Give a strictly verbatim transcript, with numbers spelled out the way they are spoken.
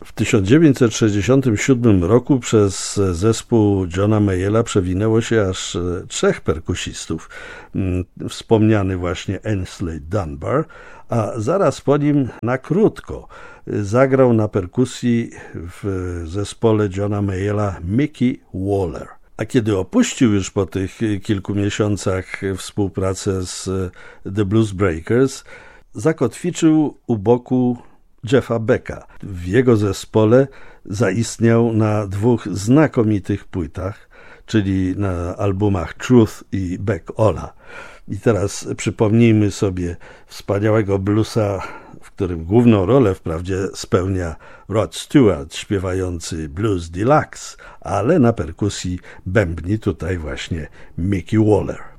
W tysiąc dziewięćset sześćdziesiątym siódmym roku przez zespół Johna Mayalla przewinęło się aż trzech perkusistów. Wspomniany właśnie Ainsley Dunbar, a zaraz po nim na krótko zagrał na perkusji w zespole Johna Mayalla Mickey Waller. A kiedy opuścił już po tych kilku miesiącach współpracę z The Blues Breakers, zakotwiczył u boku Jeffa Becka. W jego zespole zaistniał na dwóch znakomitych płytach, czyli na albumach Truth i Beck Ola. I teraz przypomnijmy sobie wspaniałego bluesa, w którym główną rolę wprawdzie spełnia Rod Stewart, śpiewający Blues Deluxe, ale na perkusji bębni tutaj właśnie Mickey Waller.